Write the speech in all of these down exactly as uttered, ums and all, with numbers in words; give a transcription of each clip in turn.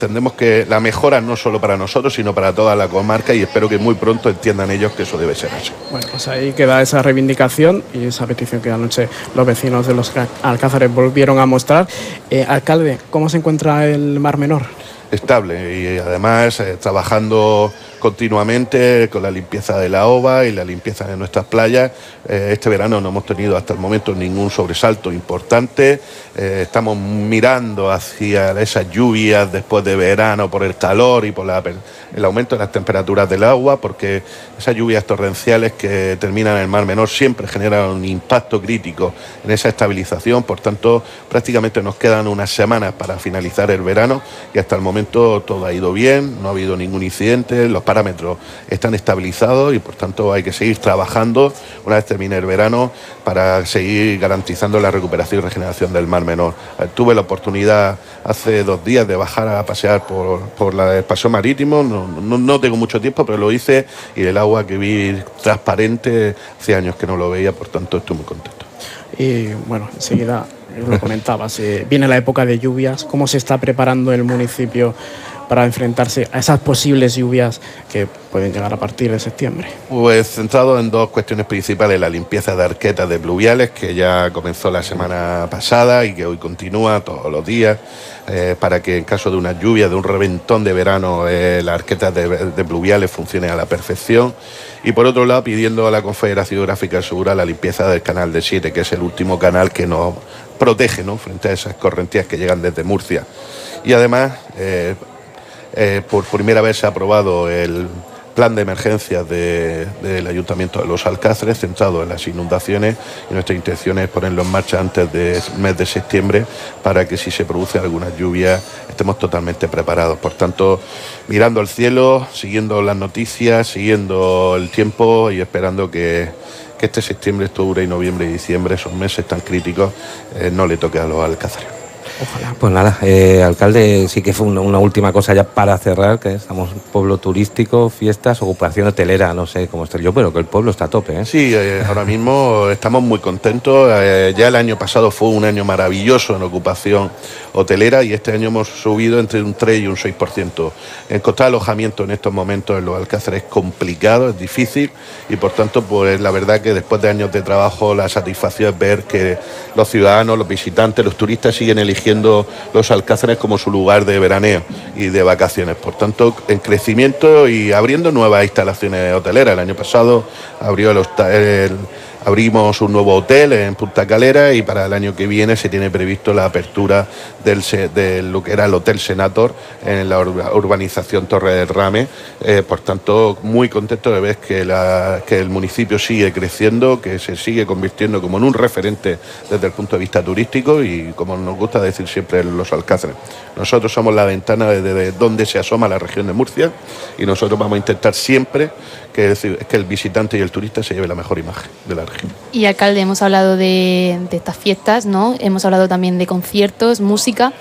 Entendemos que la mejora no solo para nosotros, sino para toda la comarca, y espero que muy pronto entiendan ellos que eso debe ser así. Bueno, pues ahí queda esa reivindicación y esa petición que anoche los vecinos de los Alcázares volvieron a mostrar. Eh, alcalde, ¿cómo se encuentra el Mar Menor? Estable y además eh, trabajando continuamente con la limpieza de la ova y la limpieza de nuestras playas. Eh, este verano no hemos tenido hasta el momento ningún sobresalto importante. Eh, estamos mirando hacia esas lluvias después de verano por el calor y por la, el aumento de las temperaturas del agua, porque esas lluvias torrenciales que terminan en el Mar Menor siempre generan un impacto crítico en esa estabilización. Por tanto, prácticamente nos quedan unas semanas para finalizar el verano y hasta el momento todo ha ido bien, no ha habido ningún incidente, los parámetros están estabilizados y por tanto hay que seguir trabajando una vez termine el verano para seguir garantizando la recuperación y regeneración del Mar Menor. Eh, tuve la oportunidad hace dos días de bajar a pasear por, por la, el paseo marítimo, no, no, no tengo mucho tiempo, pero lo hice, y el agua que vi transparente, hace años que no lo veía, por tanto estoy muy contento. Y bueno, enseguida lo comentabas, eh, viene la época de lluvias. ¿Cómo se está preparando el municipio para enfrentarse a esas posibles lluvias que pueden llegar a partir de septiembre? Pues centrado en dos cuestiones principales: la limpieza de arquetas de pluviales, que ya comenzó la semana pasada y que hoy continúa todos los días, eh, para que en caso de una lluvia, de un reventón de verano, eh, las arquetas de, de pluviales funcionen a la perfección. Y por otro lado, pidiendo a la Confederación Hidrográfica del Segura la limpieza del canal de Siete, que es el último canal que nos protege, ¿no?, frente a esas correntías que llegan desde Murcia. Y además, eh, eh, por primera vez se ha aprobado el plan de emergencias de, del Ayuntamiento de Los Alcázares, centrado en las inundaciones, y nuestra intención es ponerlo en marcha antes del mes de septiembre para que, si se produce alguna lluvia, estemos totalmente preparados. Por tanto, mirando al cielo, siguiendo las noticias, siguiendo el tiempo y esperando que, que este septiembre, octubre y noviembre y diciembre, esos meses tan críticos, eh, no le toque a los Alcázares. Ojalá. Pues nada, eh, alcalde, sí que fue una, una última cosa ya para cerrar, que estamos en un pueblo turístico, fiestas, ocupación hotelera, no sé cómo estoy yo, pero que el pueblo está a tope, ¿eh? Sí, eh, ahora mismo estamos muy contentos. Eh, ya el año pasado fue un año maravilloso en ocupación hotelera, y este año hemos subido entre un tres y un seis por ciento. Encontrar alojamiento en estos momentos en los Alcázares es complicado, es difícil, y por tanto, pues la verdad que después de años de trabajo, la satisfacción es ver que los ciudadanos, los visitantes, los turistas siguen eligiendo los Alcázares como su lugar de veraneo y de vacaciones. Por tanto, en crecimiento y abriendo nuevas instalaciones hoteleras. El año pasado abrió el, el abrimos un nuevo hotel en Punta Calera, y para el año que viene se tiene previsto la apertura del, de lo que era el Hotel Senator en la urbanización Torre del Rame. Eh, por tanto, muy contento de ver que, la, que el municipio sigue creciendo, que se sigue convirtiendo como en un referente desde el punto de vista turístico, y como nos gusta decir siempre los Alcázares, nosotros somos la ventana desde donde se asoma la región de Murcia, y nosotros vamos a intentar siempre que, que el visitante y el turista se lleve la mejor imagen de la región. Y alcalde, hemos hablado de, de estas fiestas, ¿no? Hemos hablado también de conciertos, música.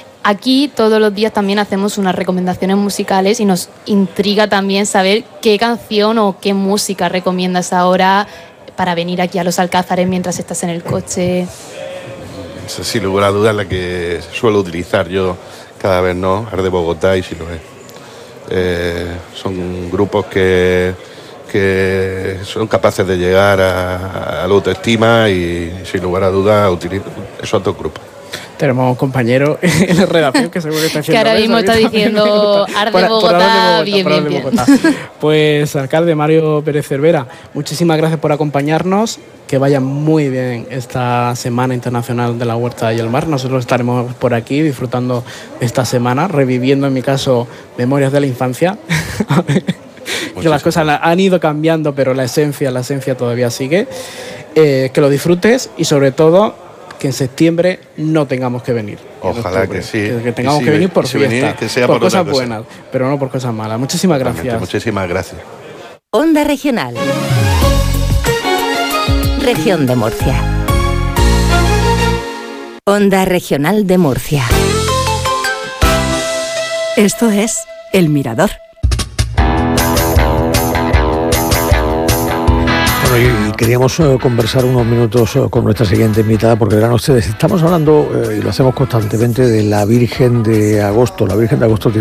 Aquí todos los días también hacemos unas recomendaciones musicales, y nos intriga también saber qué canción o qué música recomiendas ahora para venir aquí a Los Alcázares mientras estás en el coche. Sin lugar a dudas la que suelo utilizar yo cada vez, ¿no? Arde Bogotá y Si lo es. Eh, son grupos que, que son capaces de llegar a, a la autoestima, y sin lugar a dudas utilizo esos dos grupos. Tenemos un compañero en la redacción que seguro que está haciendo. Que ahora mismo está diciendo Arde Bogotá, bien, bien, bien. Pues, alcalde Mario Pérez Cervera, muchísimas gracias por acompañarnos. Que vaya muy bien esta Semana Internacional de la Huerta y el Mar. Nosotros estaremos por aquí disfrutando esta semana, reviviendo, en mi caso, memorias de la infancia. Que las cosas han ido cambiando, pero la esencia, la esencia todavía sigue. Eh, que lo disfrutes, y sobre todo que en septiembre no tengamos que venir. Ojalá que sí. Que, que tengamos si que venir por si fiesta, venir, que sea por, por cosas cosa. buenas, pero no por cosas malas. Muchísimas Totalmente, gracias. Muchísimas gracias. Onda Regional. Región de Murcia. Onda Regional de Murcia. Esto es El Mirador. Bueno, y, y queríamos uh, conversar unos minutos uh, con nuestra siguiente invitada, porque verán ustedes, estamos hablando, uh, y lo hacemos constantemente, de la Virgen de Agosto. La Virgen de Agosto tiene